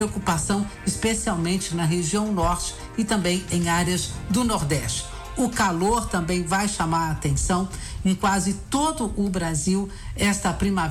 preocupação, especialmente na região norte e também em áreas do Nordeste. O calor também vai chamar a atenção em quase todo o Brasil. Esta primavera